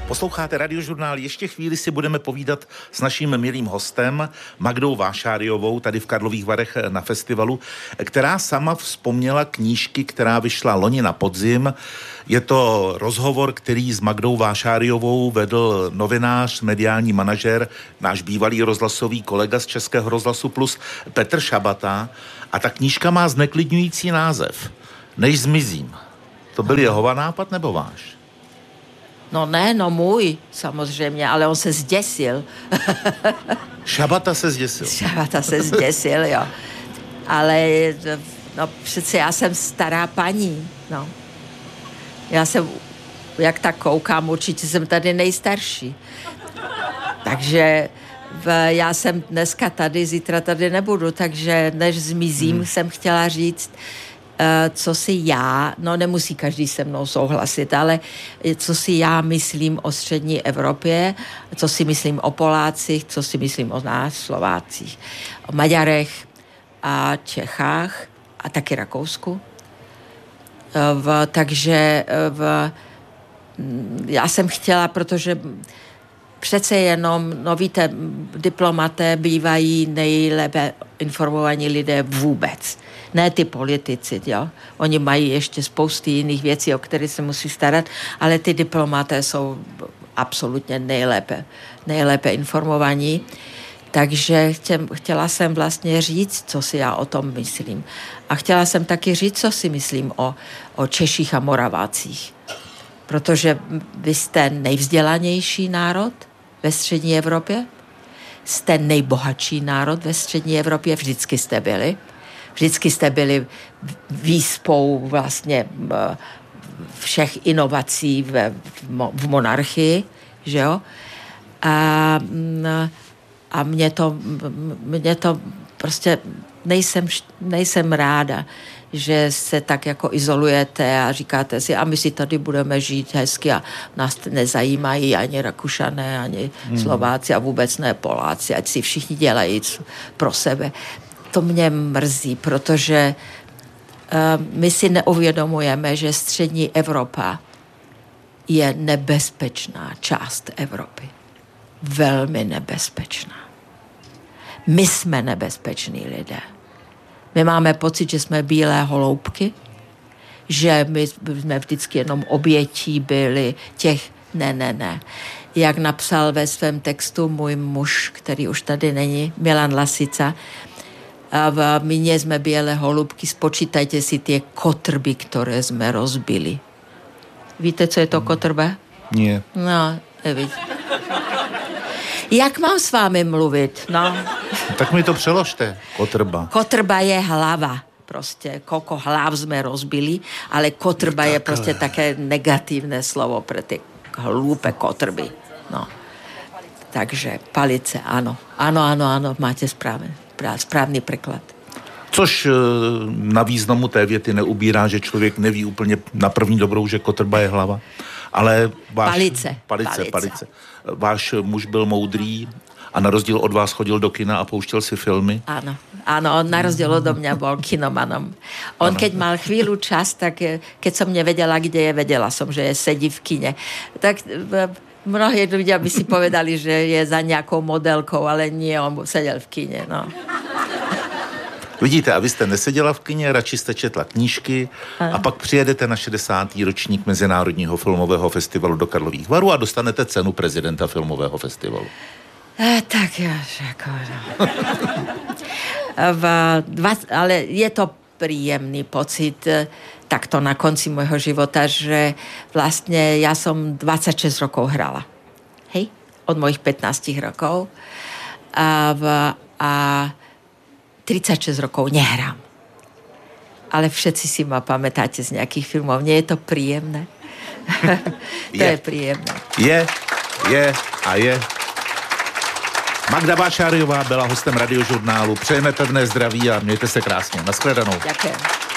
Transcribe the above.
Posloucháte Radiožurnál, ještě chvíli si budeme povídat s naším milým hostem Magdou Vášáriovou tady v Karlových Varech na festivalu, která sama vzpomněla knížky, která vyšla loni na podzim. Je to rozhovor, který s Magdou Vášáriovou vedl novinář, mediální manažer, náš bývalý rozhlasový kolega z Českého rozhlasu Plus Petr Šabata. A ta knížka má zneklidňující název Než zmizím. To byl jeho nápad nebo váš? No ne, no můj, samozřejmě, ale on se zděsil. Šabata se zděsil. Šabata se zděsil, jo. Ale, no přece já jsem stará paní, no. Já jsem, jak tak koukám, určitě jsem tady nejstarší. Takže já jsem dneska tady, zítra tady nebudu, takže než zmizím, jsem chtěla říct, co si já, no nemusí každý se mnou souhlasit, ale co si já myslím o střední Evropě, co si myslím o Polácích, co si myslím o nás, Slovácích, o Maďarech a Čechách a taky Rakousku. Já jsem chtěla, protože přece jenom, no víte, diplomaté bývají nejlépe informovaní lidé vůbec. Ne ty politici, jo. Oni mají ještě spousty jiných věcí, o které se musí starat, ale ty diplomaté jsou absolutně nejlépe informovaní. Takže chtěla jsem vlastně říct, co si já o tom myslím. A chtěla jsem taky říct, co si myslím o Češích a Moravácích. Protože vy jste nejvzdělanější národ ve střední Evropě, jste nejbohatší národ ve střední Evropě, vždycky jste byli. Vždycky jste byli výspou vlastně všech inovací v monarchii, že jo? A mě to prostě nejsem ráda, že se tak jako izolujete a říkáte si, a my si tady budeme žít hezky a nás nezajímají ani Rakušané, ani Slováci a vůbec ne Poláci, ať si všichni dělají pro sebe. To mě mrzí, protože my si neuvědomujeme, že střední Evropa je nebezpečná část Evropy. Velmi nebezpečná. My jsme nebezpeční lidé. My máme pocit, že jsme bílé holoubky, že my jsme vždycky jenom obětí byli těch ne. Jak napsal ve svém textu můj muž, který už tady není, Milan Lasica, a my jsme bělé holubky, spočítajte si ty kotrby, které jsme rozbili. Víte, co je to kotrba? Nie. No, nevíte. Jak mám s vámi mluvit? No. Tak mi to přeložte, kotrba. Kotrba je hlava. Prostě, koľko hlav jsme rozbili, ale kotrba je prostě také negativné slovo pro ty hlúpe kotrby. No. Takže palice, ano. Ano, máte správný překlad. Což na významu té věty neubírá, že člověk neví úplně na první dobrou, že kotrba je hlava. Ale palice. Váš muž byl moudrý a na rozdíl od vás chodil do kina a pouštěl si filmy. Áno, on na rozdiel odo mňa bol kinomanom. On keď mal chvíľu čas, tak keď som nevedela, kde je, vedela som, že je sedí v kine. Tak mnohí ľudia by si povedali, že je za nejakou modelkou, ale nie, on sedel v kine, no. Vidíte, a vy jste neseděla v kyně, radši jste četla knížky a pak přijedete na 60. ročník Mezinárodního filmového festivalu do Karlových Varů a dostanete cenu prezidenta filmového festivalu. Tak já, jako... ale je to príjemný pocit takto na konci môjho života, že vlastne ja som 26 rokov hrala. Hej? Od mojich 15 rokov. A 36 rokov nehrám. Ale všetci si ma pamätáte z nejakých filmov. Nie je to príjemné? To je príjemné. Je. Magda Vášáriová byla hostem Radiožurnálu. Přejeme pevné zdraví a mějte se krásně. Naschledanou. Ďakujem.